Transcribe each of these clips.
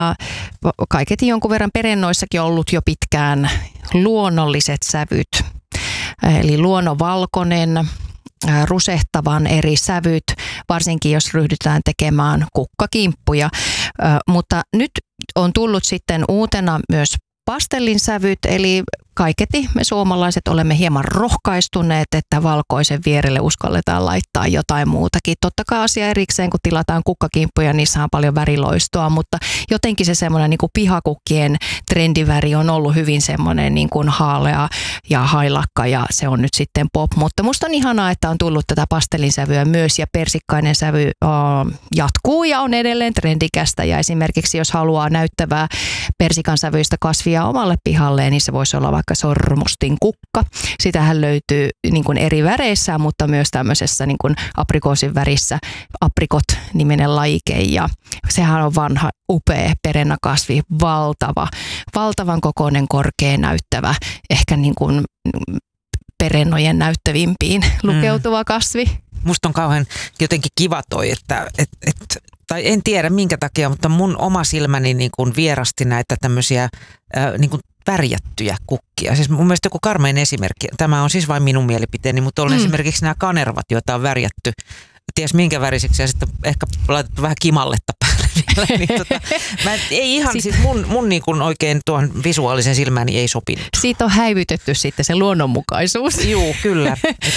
Kaiketi jonkun verran perennoissakin on ollut jo pitkään luonnolliset sävyt, eli luonnonvalkoinen, rusehtavan eri sävyt, varsinkin jos ryhdytään tekemään kukkakimppuja. Mutta nyt on tullut sitten uutena myös pastellin sävyt, eli kaiketi me suomalaiset olemme hieman rohkaistuneet, että valkoisen vierelle uskalletaan laittaa jotain muutakin. Totta kai asia erikseen, kun tilataan kukkakimppuja, niissä on paljon väriloistoa, mutta jotenkin se semmoinen niin kuin pihakukkien trendiväri on ollut hyvin semmoinen niin kuin haalea ja hailakka ja se on nyt sitten pop. Mutta musta on ihanaa, että on tullut tätä pastellin sävyä myös ja persikkainen sävy jatkuu ja on edelleen trendikästä ja esimerkiksi jos haluaa näyttävää persikan sävyistä kasvia omalle pihalleen, niin se voisi olla vaikka sormustin kukka. Sitähän löytyy niin kuin eri väreissä, mutta myös tämmöisessä niin kuin aprikoosin värissä aprikot-niminen lajike. Ja sehän on vanha, upea perennakasvi, valtavan kokoinen, korkea näyttävä, ehkä niin kuin perennojen näyttävimpiin lukeutuva kasvi. Musta on kauhean jotenkin kiva toi, tai en tiedä minkä takia, mutta mun oma silmäni niin kuin vierasti näitä tämmöisiä niin kuin värjättyjä kukkia. Siis mun mielestä joku karmein esimerkki, tämä on siis vain minun mielipiteeni, mutta on esimerkiksi nämä kanervat, joita on värjätty, ties minkä väriseksi ja sitten ehkä laitettu vähän kimalletta päälle vielä. Niin ei ihan, siis mun niin kuin oikein tuohon visuaalisen silmääni ei sopinut. Siitä on häivytetty sitten se luonnonmukaisuus. Juu, kyllä.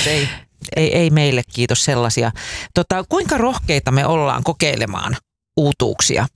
Ei meille, kiitos sellaisia. Kuinka rohkeita me ollaan kokeilemaan uutuuksia?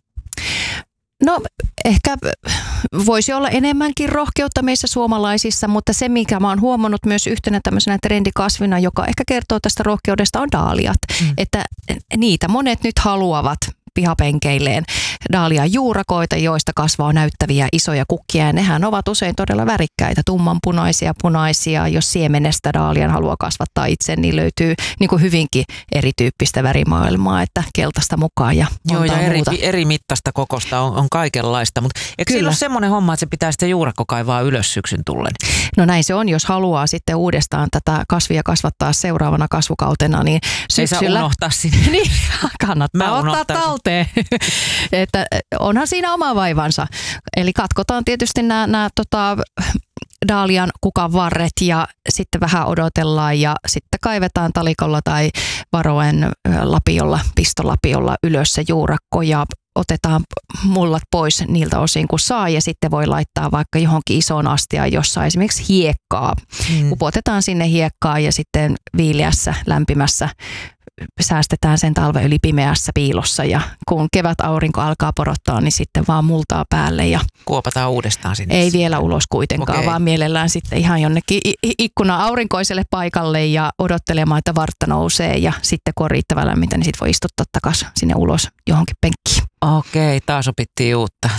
No ehkä voisi olla enemmänkin rohkeutta meissä suomalaisissa, mutta se mikä mä oon huomannut myös yhtenä tämmöisenä trendikasvina, joka ehkä kertoo tästä rohkeudesta, on daaliat. Että niitä monet nyt haluavat pihapenkeilleen daalian juurakoita, joista kasvaa näyttäviä isoja kukkia. Ja nehän ovat usein todella värikkäitä, tummanpunaisia, punaisia. Jos siemenestä daalian haluaa kasvattaa itse, niin löytyy niin kuin hyvinkin erityyppistä värimaailmaa, että keltaista mukaan ja montaa muuta. Eri mittaista kokosta on kaikenlaista, mutta eikö siinä ole semmoinen homma, että se pitää sitten juurakko kaivaa ylös syksyn tullen? No näin se on, jos haluaa sitten uudestaan tätä kasvia kasvattaa seuraavana kasvukautena, niin syksyllä... Ei saa unohtaa sinne. Niin, kannattaa ottaa talteen. Että onhan siinä oma vaivansa. Eli katkotaan tietysti nämä daalian kukan varret ja sitten vähän odotellaan ja sitten kaivetaan talikolla tai varoen lapiolla, pistolapiolla ylös se juurakko ja otetaan mullat pois niiltä osin kun saa ja sitten voi laittaa vaikka johonkin isoon astiaan, jossa esimerkiksi hiekkaa. Upotetaan sinne hiekkaa ja sitten viileässä, lämpimässä säästetään sen talven yli pimeässä piilossa ja kun kevät aurinko alkaa porottaa, niin sitten vaan multaa päälle. Ja kuopataan uudestaan sinne. Ei vielä ulos kuitenkaan, vaan mielellään sitten ihan jonnekin ikkuna aurinkoiselle paikalle ja odottelemaan, että vartta nousee ja sitten kun on riittävän lämmintä, niin sitten voi istuttaa takaisin sinne ulos johonkin penkkiin. Okei, taas opittiin uutta.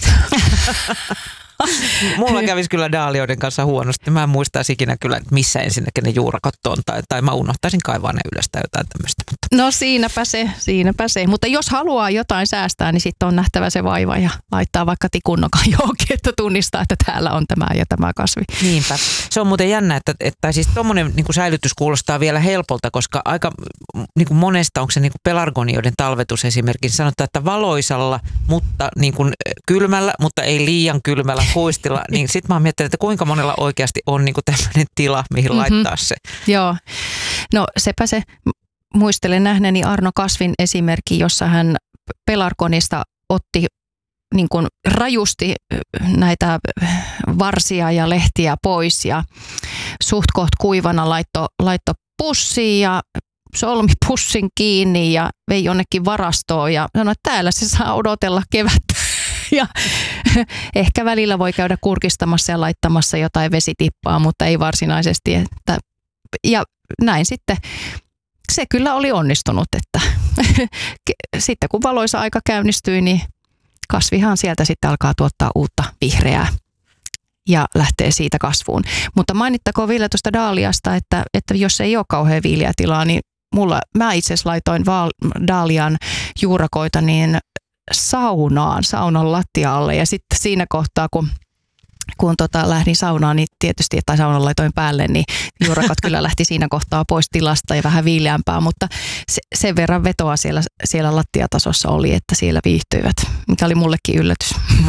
Mulla kävisi kyllä daalioiden kanssa huonosti. Mä en muistaisi ikinä kyllä, että missä ensinnäkin ne juurakot on. Tai mä unohtaisin kaivaa ne ylös tai jotain tämmöistä. No siinäpä se. Mutta jos haluaa jotain säästää, niin sitten on nähtävä se vaiva ja laittaa vaikka tikunnokan johonkin, että tunnistaa, että täällä on tämä ja tämä kasvi. Niinpä. Se on muuten jännä, että siis tommonen niin kuin säilytys kuulostaa vielä helpolta, koska aika niin kuin monesta, onko se niin kuin pelargonioiden talvetus esimerkiksi, sanotaan, että valoisalla, mutta niin kuin kylmällä, mutta ei liian kylmällä huistilla, niin sit mä oon miettinyt, että kuinka monella oikeasti on niin kuin tämmöinen tila, mihin laittaa se. Joo, no sepä se. Muistelen nähneeni Arno Kasvin esimerkki, jossa hän pelargonista otti niin kuin rajusti näitä varsia ja lehtiä pois ja suht koht kuivana laitto pussiin ja solmi pussin kiinni ja vei jonnekin varastoon ja sanoi, että täällä se saa odotella kevättä. Ja ehkä välillä voi käydä kurkistamassa ja laittamassa jotain vesitippaa, mutta ei varsinaisesti. Ja näin sitten. Se kyllä oli onnistunut, että sitten kun valoisa aika käynnistyi, niin kasvihan sieltä sitten alkaa tuottaa uutta vihreää ja lähtee siitä kasvuun. Mutta mainittakoon vielä tuosta daaliasta, että jos ei ole kauhean viileä tilaa, niin mä itse asiassa laitoin daalian juurakoita niin saunan lattialle ja sitten siinä kohtaa, kun kun lähdin saunaan, niin tietysti, tai saunan laitoin päälle, niin juurakat kyllä lähti siinä kohtaa pois tilasta ja vähän viileämpää, mutta sen verran vetoa siellä lattiatasossa oli, että siellä viihtyivät, mikä oli mullekin yllätys.